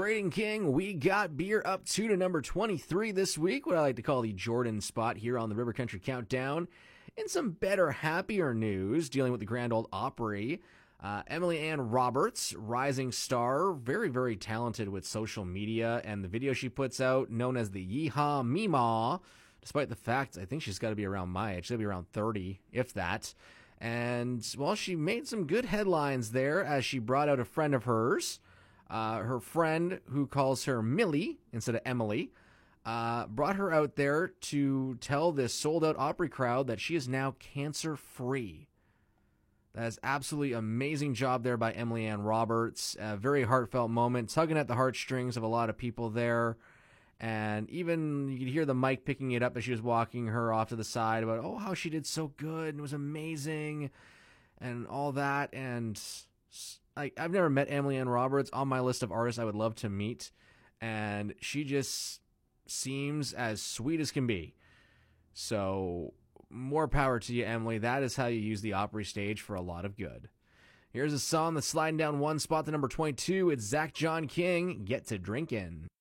Celebrating King, we got beer up to number 23 this week, what I like to call the Jordan spot here on the River Country Countdown. In some better, happier news, dealing with the Grand Ole Opry, Emily Ann Roberts, rising star, very, very talented with social media and the video she puts out, known as the Yeehaw Meemaw, despite the fact I think she's got to be around my age. She'll be around 30, if that. And, well, she made some good headlines there as she brought out a friend of hers. Her friend, who calls her Millie instead of Emily, brought her out there to tell this sold-out Opry crowd that she is now cancer-free. That is absolutely amazing job there by Emily Ann Roberts. A very heartfelt moment, tugging at the heartstrings of a lot of people there. And even you could hear the mic picking it up as she was walking her off to the side about, oh, how she did so good and it was amazing and all that. And I've never met Emily Ann Roberts. On my list of artists I would love to meet. And she just seems as sweet as can be. So more power to you, Emily. That is how you use the Opry stage for a lot of good. Here's a song that's sliding down one spot to number 22. It's Zach John King, Get to Drinkin'.